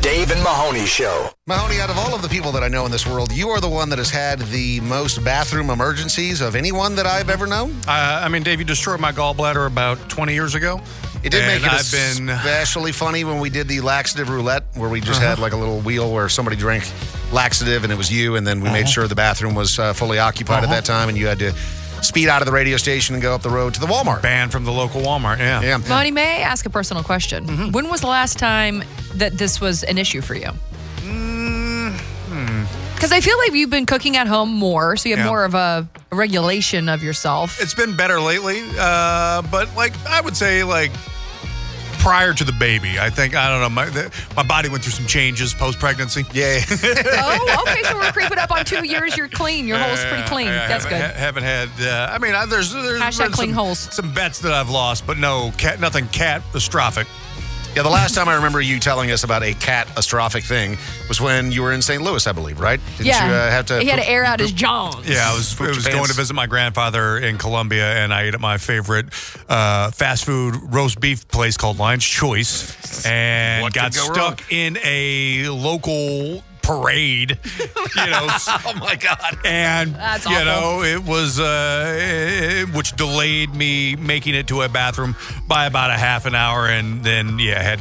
Dave and Mahoney Show. Mahoney, out of all of the people that I know in this world, you are the one that has had the most bathroom emergencies of anyone that I've ever known. Dave, you destroyed my gallbladder about 20 years ago. It did make it especially funny when we did the laxative roulette, where we just had like a little wheel where somebody drank laxative and it was you, and then we made sure the bathroom was fully occupied at that time, and you had to speed out of the radio station and go up the road to the Walmart. Banned from the local Walmart, yeah. Mahoney, may I ask a personal question? Mm-hmm. When was the last time that this was an issue for you? Because I feel like you've been cooking at home more, so you have more of a regulation of yourself. It's been better lately, but I would say prior to the baby, I don't know, my body went through some changes post-pregnancy. Yeah. Oh, okay, so we're creeping up on 2 years. You're clean. Your hole's pretty clean. That's good. Haven't had, there's Hashtag clean holes. Some bets that I've lost, but nothing catastrophic. Yeah, the last time I remember you telling us about a catastrophic thing was when you were in St. Louis, I believe, right? Didn't you have to... He had to air out his jaws. Yeah, I was going to visit my grandfather in Columbia, and I ate at my favorite fast food roast beef place called Lion's Choice, and got stuck in a local parade, Oh my God. And that's awful. It was which delayed me making it to a bathroom by about a half an hour, and then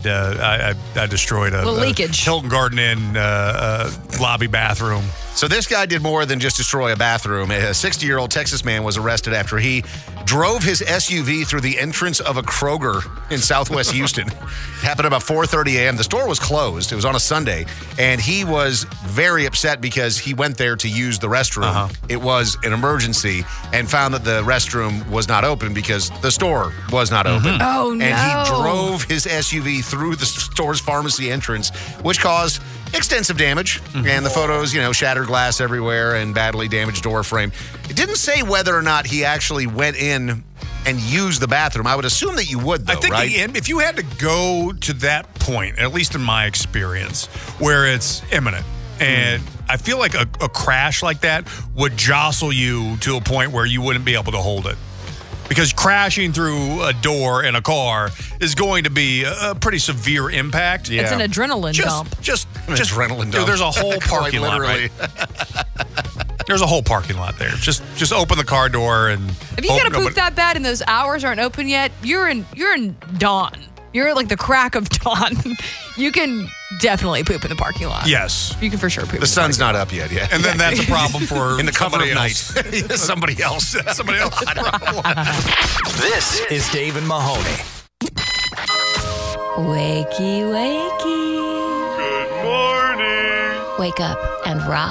I destroyed a leakage. Hilton Garden Inn lobby bathroom. So this guy did more than just destroy a bathroom. A 60-year-old Texas man was arrested after he drove his SUV through the entrance of a Kroger in southwest Houston. It happened about 4:30 a.m. The store was closed. It was on a Sunday, and he was very upset because he went there to use the restroom. It was an emergency, and found that the restroom was not open because the store was not open. Oh, no. And he drove his SUV through the store's pharmacy entrance, which caused extensive damage. And the photos, shattered glass everywhere and badly damaged door frame. It didn't say whether or not he actually went in and used the bathroom. I would assume that you would, though, I think right? if you had to go to that point, at least in my experience, where it's imminent, and I feel like a crash like that would jostle you to a point where you wouldn't be able to hold it. Because crashing through a door in a car is going to be a pretty severe impact. Yeah. It's an adrenaline dump. Just adrenaline dump. There's a whole parking lot, right? There's a whole parking lot there. Just open the car door and... If you gotta poop that bad and those hours aren't open yet, you're in dawn. You're at the crack of dawn. You can definitely poop in the parking lot. Yes. You can for sure poop. The sun's not up yet. And then that's a problem for in the cover of night. Somebody else. Somebody else. This is Dave and Mahoney. Wakey, wakey. Good morning. Wake up and rock.